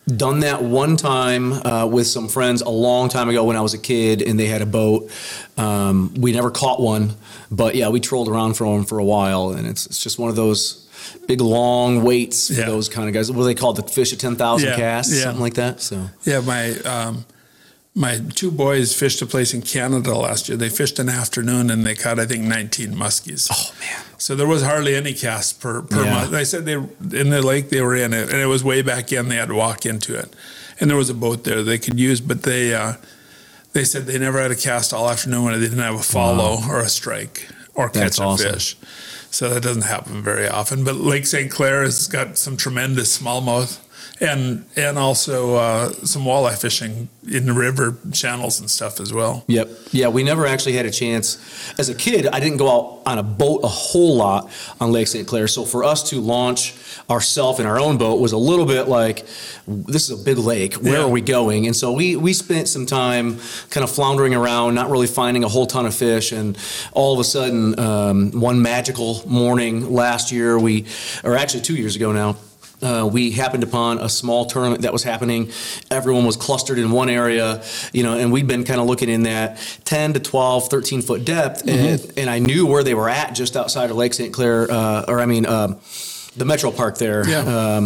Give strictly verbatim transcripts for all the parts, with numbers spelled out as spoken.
done that one time uh, with some friends a long time ago when I was a kid, and they had a boat. Um, we never caught one, but yeah, we trolled around for them for a while, and it's it's just one of those big long waits for yeah. those kind of guys. What do they call it? The fish at ten thousand yeah. casts, yeah. something like that. So yeah, my um, my two boys fished a place in Canada last year. They fished an afternoon and they caught I think nineteen muskies. Oh man! So there was hardly any casts per per yeah. month. I said they in the lake they were in it, and it was way back in. They had to walk into it, and there was a boat there they could use, but they uh, they said they never had a cast all afternoon when they didn't have a follow wow. or a strike or catch That's a awesome. fish. So that doesn't happen very often. But Lake Saint Clair has got some tremendous smallmouth and and also uh, some walleye fishing in the river channels and stuff as well. Yep. Yeah, we never actually had a chance. As a kid, I didn't go out on a boat a whole lot on Lake Saint Clair. So for us to launch ourselves in our own boat was a little bit like, this is a big lake. Where yeah. are we going? And so we, we spent some time kind of floundering around, not really finding a whole ton of fish. And all of a sudden, um, one magical morning last year, we, or actually two years ago now, Uh, we happened upon a small tournament that was happening. Everyone was clustered in one area, you know, and we'd been kind of looking in that ten to twelve, thirteen foot depth. Mm-hmm. And, and I knew where they were at just outside of Lake Saint Clair, uh, or I mean, um, the Metro Park there. Yeah. Um,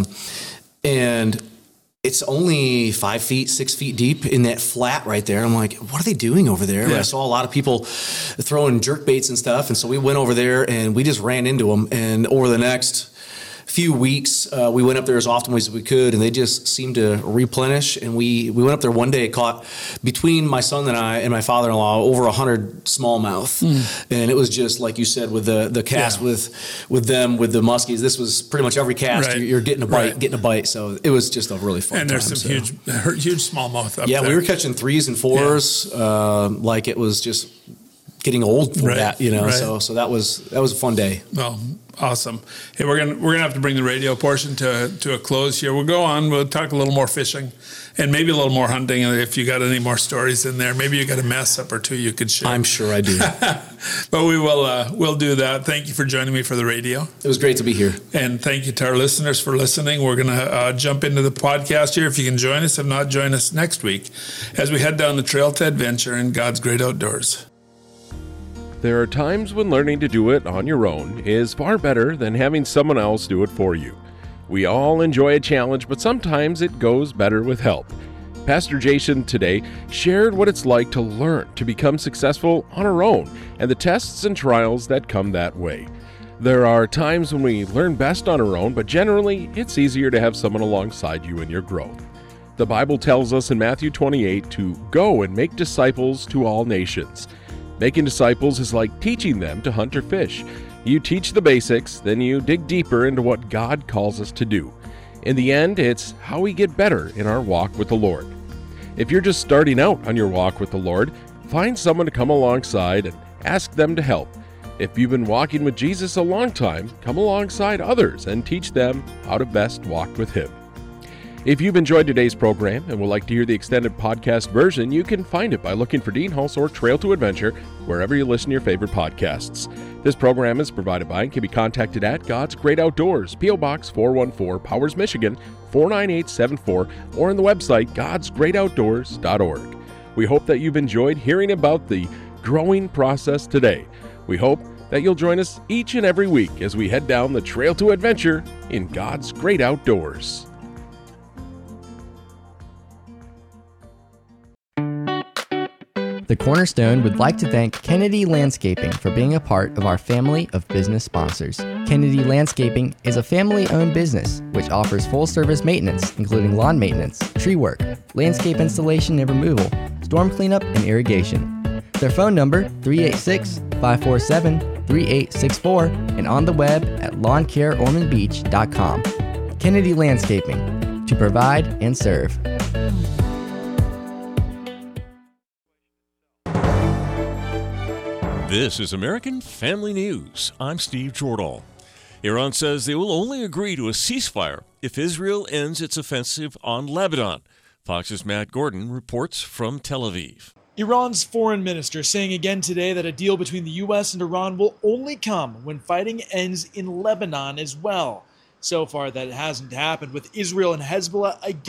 and it's only five feet, six feet deep in that flat right there. I'm like, what are they doing over there? Yeah. I saw a lot of people throwing jerk baits and stuff. And so we went over there and we just ran into them. And over the next few weeks, uh, we went up there as often as we could, and they just seemed to replenish. And we, we went up there one day, caught between my son and I and my father-in-law over a hundred smallmouth, mm. and it was just like you said with the the cast yeah. with with them with the muskies. This was pretty much every cast right. you're getting a bite, right. getting a bite. So it was just a really fun. And there's time, some so. huge huge smallmouth up yeah, there. we were catching threes and fours, yeah. uh, like it was just getting old for right. that, you know. Right. So so that was that was a fun day. Well. Awesome. Hey, we're gonna we're gonna have to bring the radio portion to to a close here. We'll go on. We'll talk a little more fishing, and maybe a little more hunting. If you got any more stories in there, maybe you got a mess up or two you could share. I'm sure I do. But we will uh, we'll do that. Thank you for joining me for the radio. It was great to be here. And thank you to our listeners for listening. We're gonna uh, jump into the podcast here. If you can join us, if not, join us next week as we head down the trail to adventure in God's great outdoors. There are times when learning to do it on your own is far better than having someone else do it for you. We all enjoy a challenge, but sometimes it goes better with help. Pastor Jason today shared what it's like to learn to become successful on our own and the tests and trials that come that way. There are times when we learn best on our own, but generally it's easier to have someone alongside you in your growth. The Bible tells us in Matthew twenty-eight to go and make disciples to all nations. Making disciples is like teaching them to hunt or fish. You teach the basics, then you dig deeper into what God calls us to do. In the end, it's how we get better in our walk with the Lord. If you're just starting out on your walk with the Lord, find someone to come alongside and ask them to help. If you've been walking with Jesus a long time, come alongside others and teach them how to best walk with Him. If you've enjoyed today's program and would like to hear the extended podcast version, you can find it by looking for Dean Hulse or Trail to Adventure wherever you listen to your favorite podcasts. This program is provided by and can be contacted at God's Great Outdoors, P O Box four one four, Powers, Michigan four nine eight seven four, or on the website gods great outdoors dot org. We hope that you've enjoyed hearing about the growing process today. We hope that you'll join us each and every week as we head down the trail to adventure in God's great outdoors. The Cornerstone would like to thank Kennedy Landscaping for being a part of our family of business sponsors. Kennedy Landscaping is a family-owned business which offers full-service maintenance, including lawn maintenance, tree work, landscape installation and removal, storm cleanup, and irrigation. Their phone number, three eight six, five four seven, three eight six four, and on the web at lawn care ormond beach dot com. Kennedy Landscaping, to provide and serve. This is American Family News. I'm Steve Jordahl. Iran says they will only agree to a ceasefire if Israel ends its offensive on Lebanon. Fox's Matt Gordon reports from Tel Aviv. Iran's foreign minister saying again today that a deal between the U S and Iran will only come when fighting ends in Lebanon as well. So far, that hasn't happened, with Israel and Hezbollah again